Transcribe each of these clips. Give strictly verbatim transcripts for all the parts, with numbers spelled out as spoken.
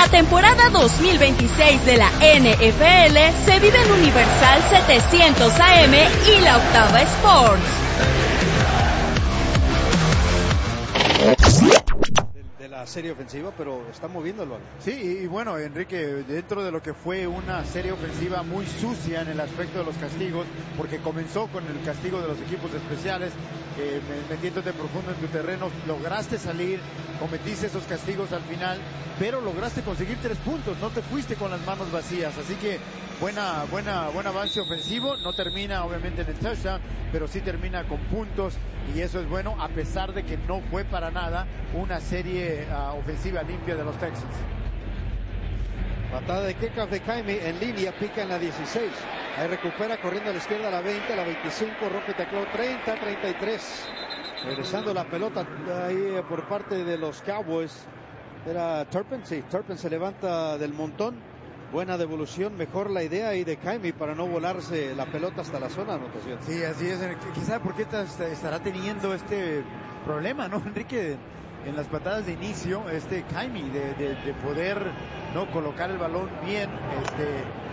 La temporada dos mil veintiséis de la N F L se vive en Universal setecientos A M y la Octava Sports. De la serie ofensiva, pero está moviendo el balón. Sí, y bueno, Enrique, dentro de lo que fue una serie ofensiva muy sucia en el aspecto de los castigos, porque comenzó con el castigo de los equipos especiales, eh, metiéndote profundo en tu terreno, lograste salir, cometiste esos castigos al final, pero lograste conseguir tres puntos, no te fuiste con las manos vacías, así que buena, buena, buen avance ofensivo, no termina obviamente en el touchdown, pero sí termina con puntos, y eso es bueno, a pesar de que no fue para nada una serie uh, ofensiva limpia de los Texans. Patada de kickoff de Kaimi en línea, pica en la dieciséis. Ahí recupera corriendo a la izquierda a la veinte, a la veinticinco, rompe tacleo treinta, treinta y tres. Regresando la pelota ahí por parte de los Cowboys. Era Turpin, sí, Turpin se levanta del montón. Buena devolución, mejor la idea ahí de Kaimi para no volarse la pelota hasta la zona de anotación. Sí, así es. Quizá por qué estará teniendo este problema, ¿no, Enrique? En las patadas de inicio, este Kaimi, de, de, de poder no colocar el balón bien, este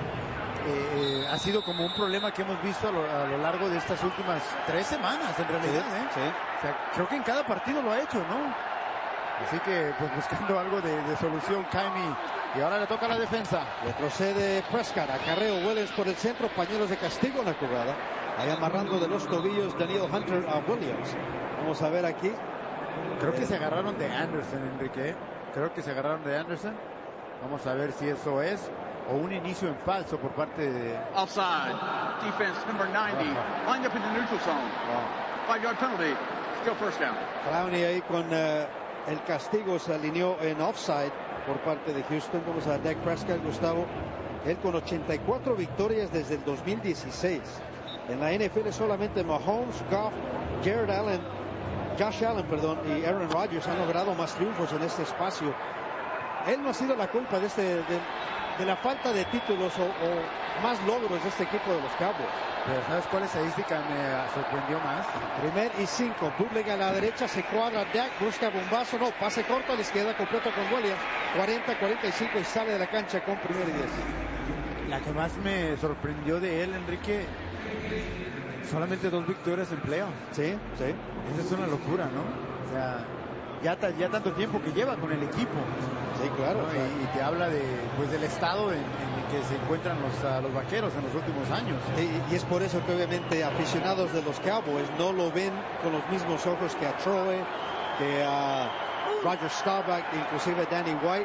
eh, eh, ha sido como un problema que hemos visto a lo, a lo largo de estas últimas tres semanas, en realidad, ¿eh? Sí. O sea, creo que en cada partido lo ha hecho, ¿no? Así que, pues buscando algo de, de solución, Kaimi. Y ahora le toca a la defensa. Retrocede Prescott, acarreo Williams por el centro, pañuelos de castigo en la jugada. Ahí amarrando de los tobillos Daniel Hunter a Williams. Vamos a ver aquí. Creo que se agarraron de Anderson, Enrique. Creo que se agarraron de Anderson. Vamos a ver si eso es o un inicio en falso por parte de... Offside. Defense number ninety. Uh-huh. Lined up in the neutral zone. Uh-huh. Five yard penalty. Still first down. Clowney ahí con uh, el castigo se alineó en offside por parte de Houston. Vamos a Dak Prescott, Gustavo. Él con ochenta y cuatro victorias desde el dos mil dieciséis. En la N F L solamente Mahomes, Goff, Jared Allen, Josh Allen, perdón, y Aaron Rodgers han logrado más triunfos en este espacio. Él no ha sido la culpa de, este, de, de la falta de títulos o, o más logros de este equipo de los Cowboys. Pero ¿sabes cuál estadística me sorprendió más? Primer y cinco, bootleg a la derecha, se cuadra Dak, busca bombazo, no, pase corto a la izquierda, completo con Williams, cuarenta cuarenta y cinco y sale de la cancha con primer y diez. La que más me sorprendió de él, Enrique, solamente dos victorias en playoff. Sí, sí. Esa es una locura, ¿no? O sea, ya, ya tanto tiempo que lleva con el equipo. Sí, claro. ¿no? claro. Y, y te habla de, pues, del estado en, en el que se encuentran los, uh, los vaqueros en los últimos años. Y, y es por eso que obviamente aficionados de los Cowboys no lo ven con los mismos ojos que a Troy, que a Roger Staubach, inclusive Danny White.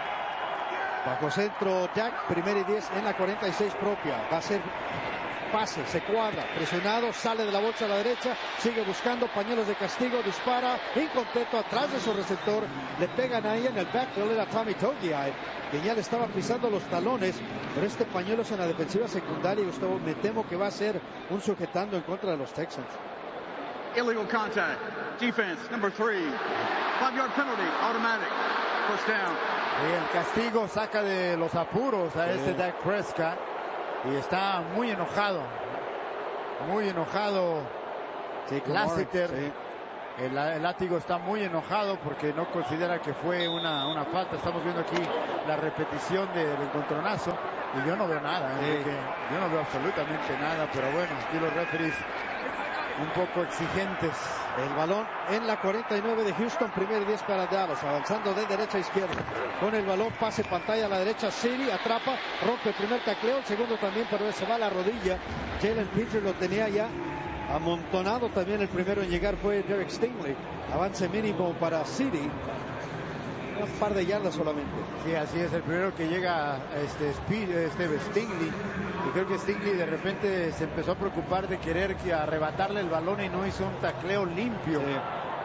Bajo centro Dak, primer y diez en la cuarenta y seis propia. Va a ser pase, se cuadra, presionado, sale de la bolsa a la derecha, sigue buscando pañuelos de castigo, dispara, incompleto atrás de su receptor, le pegan ahí en el backfield, era Tommy Togiai, que ya le estaba pisando los talones, pero este pañuelo es en la defensiva secundaria y Gustavo, me temo que va a ser un sujetando en contra de los Texans. Illegal contact, defense number three, five yard penalty, automatic, first down. Y el castigo saca de los apuros a este Dak Prescott. Y está muy enojado, muy enojado sí, Lassiter. Sí. El, el látigo está muy enojado porque no considera que fue una, una falta. Estamos viendo aquí la repetición del encontronazo y yo no veo nada, sí. ¿eh? Yo no veo absolutamente nada, pero bueno, aquí los referees un poco exigentes. El balón en la cuarenta y nueve de Houston, primer y diez para Dallas, avanzando de derecha a izquierda. Con el balón, pase pantalla a la derecha, City atrapa, rompe el primer tacleo, el segundo también, pero se va a la rodilla. Jalen Pitcher lo tenía ya amontonado, también el primero en llegar fue Derek Stingley. Avance mínimo para City. Un par de yardas solamente. Sí, así es, el primero que llega este, este Stingley. Y creo que Stingley de repente se empezó a preocupar de querer que arrebatarle el balón y no hizo un tacleo limpio. Sí.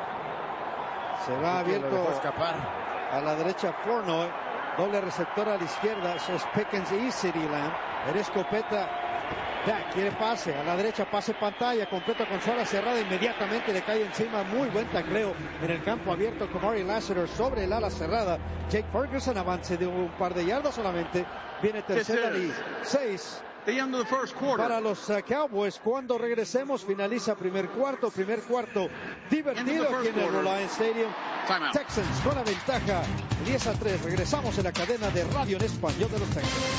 Se va abierto escapar. A la derecha Flournoy, doble receptor a la izquierda, eso es Pickens y CeeDee Lamb. En escopeta, Dak quiere pase, a la derecha pase pantalla, completo con su ala cerrada, inmediatamente le cae encima, muy buen tacleo en el campo abierto con Murray Lassiter sobre el ala cerrada. Jake Ferguson avance de un par de yardas solamente, viene tercera y seis the end of the first quarter. Para los uh, Cowboys, cuando regresemos, finaliza primer cuarto, primer cuarto divertido aquí en el Reliance Stadium. Texans con la ventaja diez a tres. Regresamos en la cadena de radio en español de los Texans.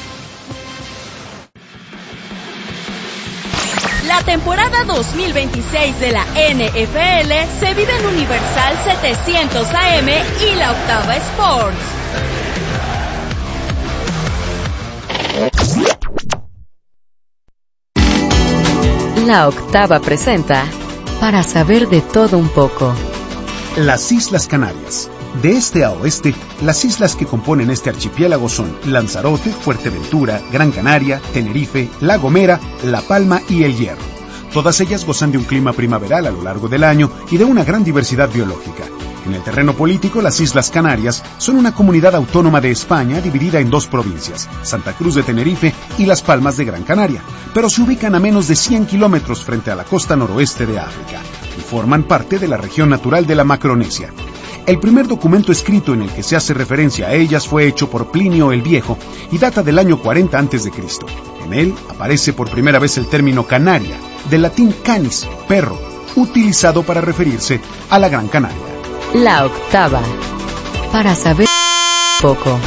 La temporada dos mil veintiséis de la N F L se vive en Universal setecientos A M y la Octava Sports. La Octava presenta Para saber de todo un poco. Las Islas Canarias. De este a oeste, las islas que componen este archipiélago son Lanzarote, Fuerteventura, Gran Canaria, Tenerife, La Gomera, La Palma y El Hierro. Todas ellas gozan de un clima primaveral a lo largo del año y de una gran diversidad biológica. En el terreno político, las Islas Canarias son una comunidad autónoma de España dividida en dos provincias, Santa Cruz de Tenerife y Las Palmas de Gran Canaria, pero se ubican a menos de cien kilómetros frente a la costa noroeste de África y forman parte de la región natural de la Macaronesia. El primer documento escrito en el que se hace referencia a ellas fue hecho por Plinio el Viejo y data del año cuarenta antes de Cristo. En él aparece por primera vez el término canaria, del latín canis, perro, utilizado para referirse a la Gran Canaria. La Octava. Para saber poco.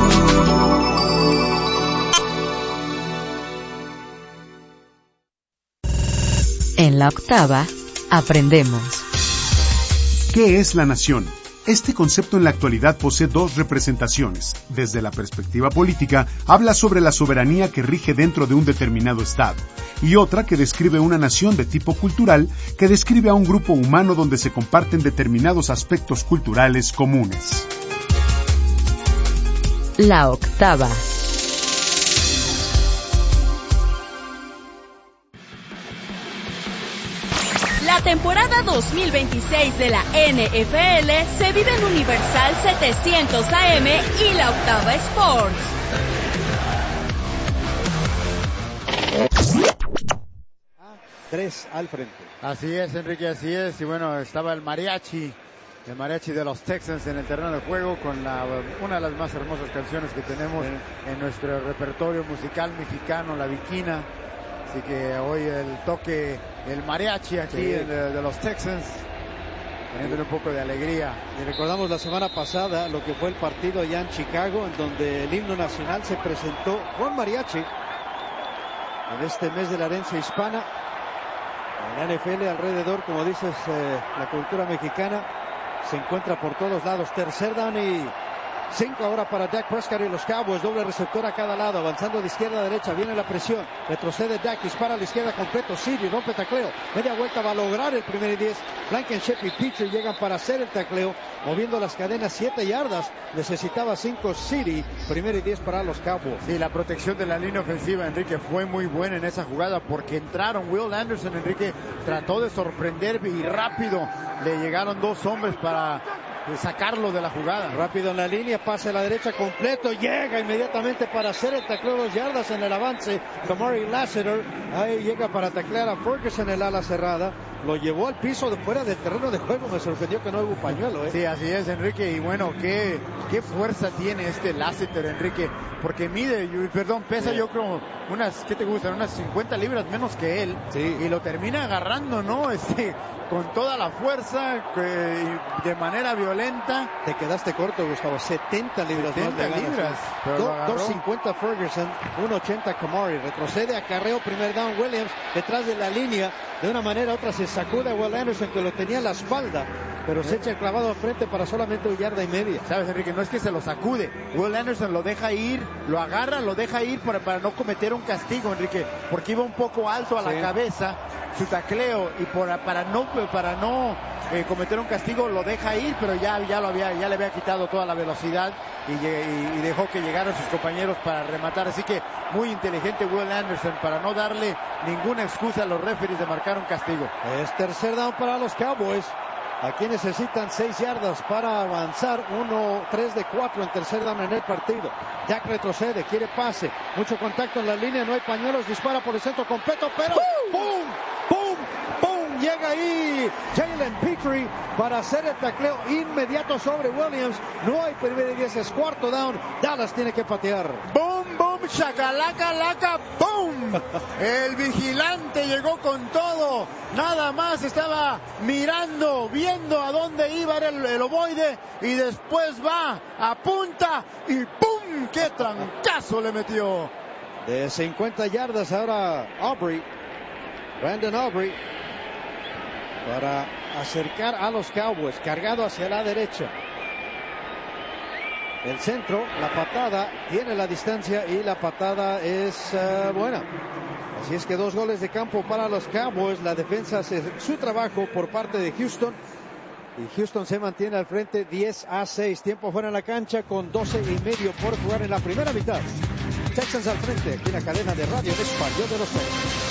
En La Octava aprendemos. ¿Qué es la nación? Este concepto en la actualidad posee dos representaciones. Desde la perspectiva política, habla sobre la soberanía que rige dentro de un determinado estado, y otra que describe una nación de tipo cultural, que describe a un grupo humano donde se comparten determinados aspectos culturales comunes. La Octava. La temporada dos mil veintiséis de la N F L se vive en Universal setecientos A M y la Octava Sports. Tres al frente. Así es, Enrique, así es. Y bueno, estaba el mariachi, el mariachi de los Texans en el terreno de juego con la, una de las más hermosas canciones que tenemos sí. en nuestro repertorio musical mexicano, La Viquina. Así que hoy el toque, el mariachi aquí sí. de, de los Texans, poniéndole un poco de alegría. Y recordamos la semana pasada lo que fue el partido allá en Chicago, en donde el himno nacional se presentó con mariachi. En este mes de la herencia hispana, en la N F L alrededor, como dices, eh, la cultura mexicana se encuentra por todos lados. Tercer down y cinco ahora para Dak Prescott y los Cowboys. Doble receptor a cada lado, avanzando de izquierda a derecha. Viene la presión. Retrocede Dak, dispara a la izquierda completo. Siri rompe tacleo. Media vuelta va a lograr el primer y diez. Blankenship y Petrie llegan para hacer el tacleo, moviendo las cadenas siete yardas. Necesitaba cinco Siri. Primer y diez para los Cowboys. Sí, la protección de la línea ofensiva, Enrique, fue muy buena en esa jugada porque entraron. Will Anderson, Enrique, trató de sorprender y rápido le llegaron dos hombres para sacarlo de la jugada. Rápido en la línea, pase a la derecha completo, llega inmediatamente para hacer el tacleo, dos yardas en el avance. Kamari Lassiter, ahí llega para taclear a Ferguson en el ala cerrada, lo llevó al piso de fuera del terreno de juego. Me sorprendió que no hubo pañuelo, ¿eh? Sí, así es, Enrique, y bueno, qué, qué fuerza tiene este Lassiter, Enrique, porque mide, perdón, pesa sí. yo creo unas, ¿qué te gustan? Unas cincuenta libras menos que él, sí. y lo termina agarrando, ¿no? Este, con toda la fuerza, eh, de manera violenta. Te quedaste corto, Gustavo, setenta libras setenta más de libras, pero Do, dos cincuenta Ferguson, uno ochenta Kamari, retrocede, acarreo, primer down Williams, detrás de la línea, de una manera u otra se sacude a Will Anderson, que lo tenía en la espalda, pero se echa el clavado al frente para solamente un yarda y media. Sabes, Enrique, no es que se lo sacude, Will Anderson lo deja ir, lo agarra, lo deja ir para, para no cometer un castigo, Enrique, porque iba un poco alto a la sí. cabeza su tacleo, y por, para no, para no eh, cometer un castigo lo deja ir, pero ya, ya lo había, ya le había quitado toda la velocidad y, y, y dejó que llegaran sus compañeros para rematar. Así que muy inteligente Will Anderson para no darle ninguna excusa a los referees de marcar un castigo. Es tercer down para los Cowboys. Aquí necesitan seis yardas para avanzar. uno tres de cuatro en tercer down en el partido. Dak retrocede, quiere pase. Mucho contacto en la línea, no hay pañuelos. Dispara por el centro completo, pero ¡pum! ¡Pum! ¡Pum! llega ahí Jalen Petrie para hacer el tacleo inmediato sobre Williams. No hay primera y diez, es cuarto down. Dallas tiene que patear. ¡Boom, boom, shakalaka, laka, boom! El vigilante llegó con todo. Nada más estaba mirando, viendo a dónde iba el, el ovoide. Y después va, apunta y ¡pum! ¡Qué trancazo le metió! De cincuenta yardas ahora Aubrey. Brandon Aubrey. Para acercar a los Cowboys. Cargado hacia la derecha. El centro, la patada, tiene la distancia y la patada es uh, buena. Así es que dos goles de campo para los Cowboys. La defensa hace su trabajo por parte de Houston. Y Houston se mantiene al frente diez a seis. Tiempo fuera en la cancha con doce y medio por jugar en la primera mitad. Texans al frente, aquí en la cadena de radio en español de los Texans.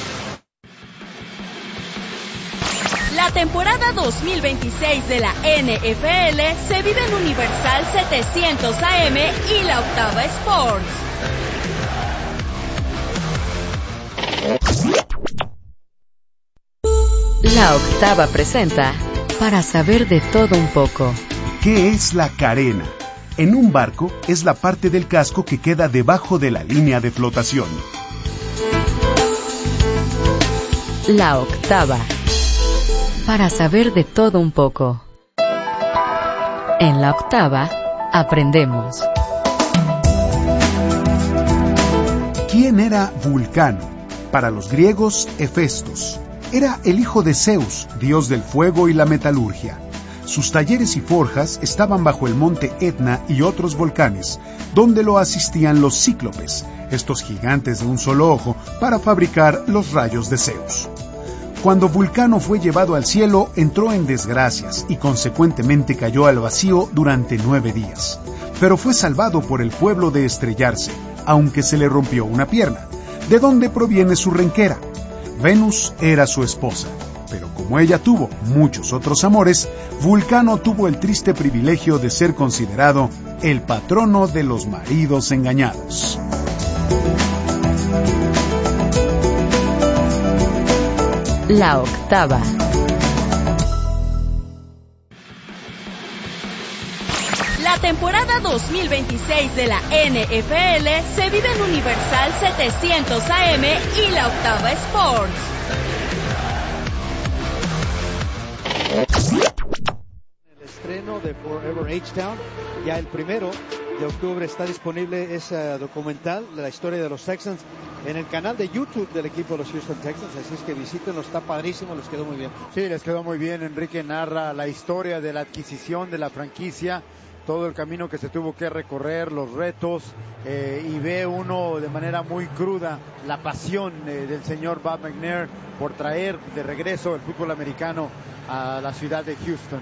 La temporada dos mil veintiséis de la N F L se vive en Universal setecientos A M y la Octava Sports. La Octava presenta Para saber de todo un poco. ¿Qué es la carena? En un barco es la parte del casco que queda debajo de la línea de flotación. La Octava. Para saber de todo un poco. En la Octava, aprendemos. ¿Quién era Vulcano? Para los griegos, Hefestos. Era el hijo de Zeus, dios del fuego y la metalurgia. Sus talleres y forjas estaban bajo el monte Etna y otros volcanes, donde lo asistían los cíclopes, estos gigantes de un solo ojo, para fabricar los rayos de Zeus. Cuando Vulcano fue llevado al cielo, entró en desgracias y consecuentemente cayó al vacío durante nueve días. Pero fue salvado por el pueblo de estrellarse, aunque se le rompió una pierna, de donde proviene su renquera. Venus era su esposa, pero como ella tuvo muchos otros amores, Vulcano tuvo el triste privilegio de ser considerado el patrono de los maridos engañados. La Octava. La temporada dos mil veintiséis de la N F L se vive en Universal setecientos A M y la Octava Sports. El estreno de Forever H-Town, ya el primero de octubre está disponible ese documental de la historia de los Texans en el canal de YouTube del equipo de los Houston Texans, así es que visítenlo, está padrísimo, les quedó muy bien. Sí, les quedó muy bien. Enrique narra la historia de la adquisición de la franquicia, todo el camino que se tuvo que recorrer, los retos, eh, y ve uno de manera muy cruda la pasión eh, del señor Bob McNair por traer de regreso el fútbol americano a la ciudad de Houston.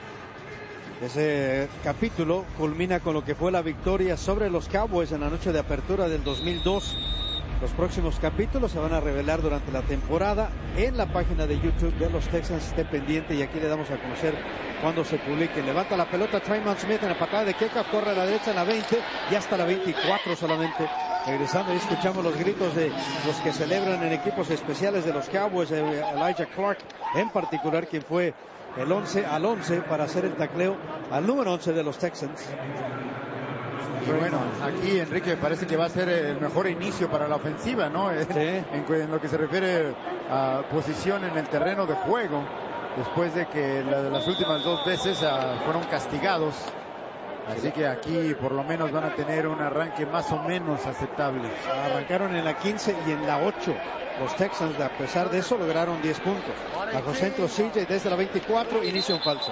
Ese capítulo culmina con lo que fue la victoria sobre los Cowboys en la noche de apertura del dos mil dos. Los próximos capítulos se van a revelar durante la temporada en la página de YouTube de los Texans. Esté pendiente y aquí le damos a conocer cuando se publique. Levanta la pelota Tremont Smith en la patada de Keka, corre a la derecha en la veinte y hasta la veinticuatro solamente. Regresando y escuchamos los gritos de los que celebran en equipos especiales de los Cowboys, Elijah Clark en particular, quien fue el once al once para hacer el tacleo al número once de los Texans. Y bueno, aquí Enrique me parece que va a ser el mejor inicio para la ofensiva, ¿no? Sí. En, en lo que se refiere a posición en el terreno de juego, después de que la, las últimas dos veces uh, fueron castigados. Así que aquí por lo menos van a tener un arranque más o menos aceptable. Arrancaron en la quince y en la ocho. Los Texans, a pesar de eso, lograron diez puntos. Bajo centro C J desde la veinticuatro, inicia un falso.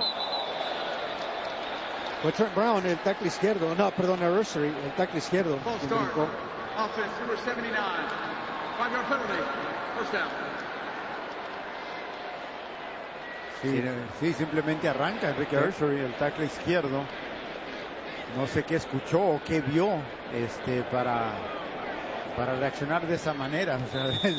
Fue Trent Brown, el tackle izquierdo, no, perdón, Nursery, el tackle izquierdo. Sí, sí, simplemente arranca Enrique Nursery, el tackle izquierdo. No sé qué escuchó o qué vio este, para, para reaccionar de esa manera. O sea,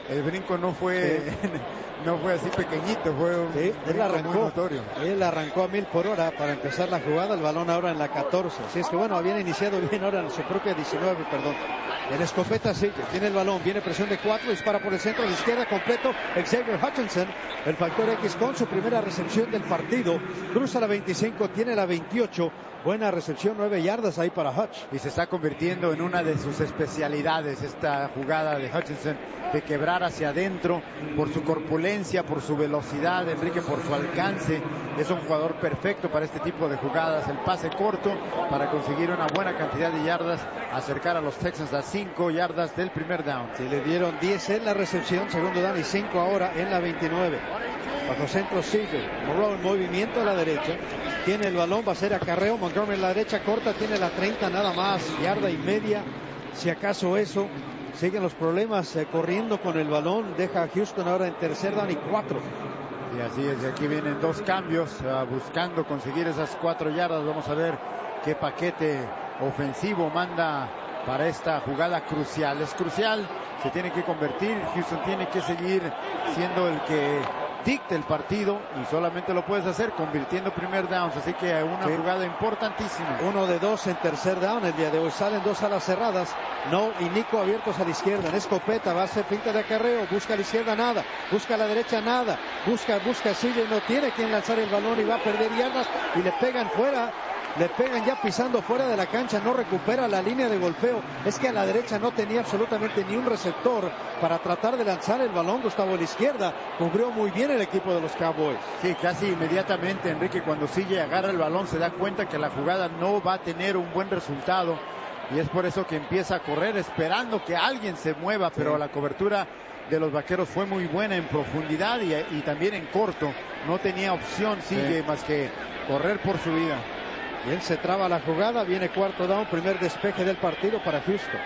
El brinco no fue sí. no fue así pequeñito, fue un sí, él arrancó, muy notorio. Él arrancó a mil por hora para empezar la jugada, el balón ahora en la catorce. Así es que bueno, habían iniciado bien ahora en su propia diecinueve, perdón. El escopeta sigue, tiene el balón, viene presión de cuatro, dispara por el centro, a la izquierda completo, Xavier Hutchinson, el factor X con su primera recepción del partido, cruza la veinticinco, tiene la veintiocho, buena recepción, nueve yardas ahí para Hutch. Y se está convirtiendo en una de sus especialidades esta jugada de Hutchinson, de quebrar hacia adentro por su corpulencia, por su velocidad, Enrique, por su alcance. Es un jugador perfecto para este tipo de jugadas. El pase corto para conseguir una buena cantidad de yardas, acercar a los Texans a cinco yardas del primer down. Sí, le dieron diez en la recepción, segundo down y cinco ahora en la veintinueve. Bajo centro sigue Moreau en movimiento a la derecha, tiene el balón, va a ser acarreo, Montgomery en la derecha corta, tiene la treinta nada más, yarda y media, si acaso eso. Siguen los problemas eh, corriendo con el balón, deja a Houston ahora en tercer down y cuatro. Y así es, aquí vienen dos cambios, uh, buscando conseguir esas cuatro yardas. Vamos a ver qué paquete ofensivo manda para esta jugada crucial. Es crucial, se tiene que convertir, Houston tiene que seguir siendo el que dicte el partido y solamente lo puedes hacer convirtiendo primer downs, así que una sí. jugada importantísima. Uno de dos en tercer down el día de hoy, salen dos alas cerradas, No y Nico abiertos a la izquierda, en escopeta, va a hacer pinta de acarreo, busca a la izquierda nada, busca a la derecha nada, busca, busca, sigue, no tiene quien lanzar el balón y va a perder yardas y le pegan fuera. Le pegan ya pisando fuera de la cancha, no recupera la línea de golpeo. Es que a la derecha no tenía absolutamente ni un receptor para tratar de lanzar el balón. Gustavo, a la izquierda cubrió muy bien el equipo de los Cowboys. Sí, casi inmediatamente, Enrique, cuando sigue agarra el balón se da cuenta que la jugada no va a tener un buen resultado y es por eso que empieza a correr esperando que alguien se mueva, pero sí. la cobertura de los vaqueros fue muy buena en profundidad y, y también en corto. No tenía opción, sigue sí. más que correr por su vida. Y él se traba la jugada, viene cuarto down, primer despeje del partido para Houston.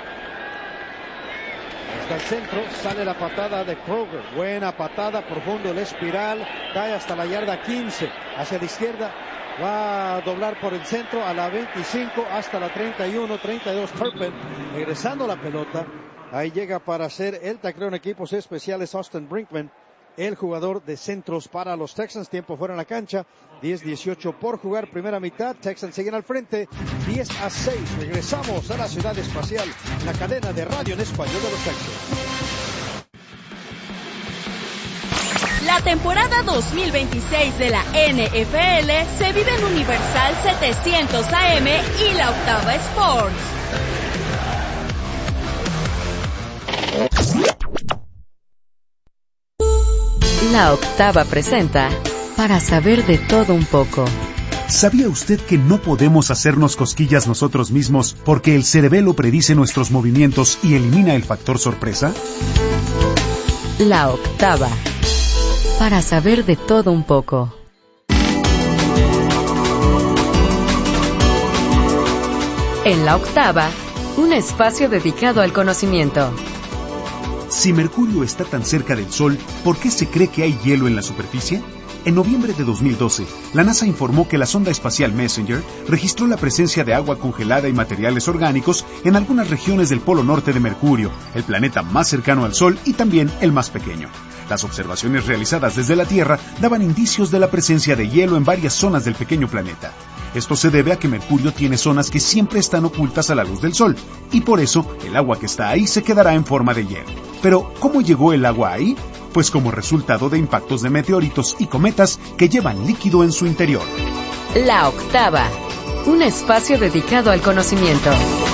Hasta el centro, sale la patada de Kroger, buena patada, profundo el espiral, cae hasta la yarda quince, hacia la izquierda, va a doblar por el centro a la veinticinco, hasta la treinta y uno, treinta y dos, Turpin, regresando la pelota, ahí llega para hacer el tacleo en equipos especiales Austin Brinkman, el jugador de centros para los Texans. Tiempo fuera en la cancha, diez dieciocho por jugar, primera mitad. Texans siguen al frente, diez a seis. Regresamos a la Ciudad Espacial, la cadena de radio en español de los Texans. La temporada dos mil veintiséis de la N F L se vive en Universal setecientos A M y la Octava Sports. La Octava presenta Para saber de todo un poco. ¿Sabía usted que no podemos hacernos cosquillas nosotros mismos porque el cerebelo predice nuestros movimientos y elimina el factor sorpresa? La Octava. Para saber de todo un poco. En La Octava, un espacio dedicado al conocimiento. Si Mercurio está tan cerca del Sol, ¿por qué se cree que hay hielo en la superficie? En noviembre de dos mil doce, la NASA informó que la sonda espacial Messenger registró la presencia de agua congelada y materiales orgánicos en algunas regiones del polo norte de Mercurio, el planeta más cercano al Sol y también el más pequeño. Las observaciones realizadas desde la Tierra daban indicios de la presencia de hielo en varias zonas del pequeño planeta. Esto se debe a que Mercurio tiene zonas que siempre están ocultas a la luz del Sol, y por eso el agua que está ahí se quedará en forma de hielo. Pero, ¿cómo llegó el agua ahí? Pues como resultado de impactos de meteoritos y cometas que llevan líquido en su interior. La Octava, un espacio dedicado al conocimiento.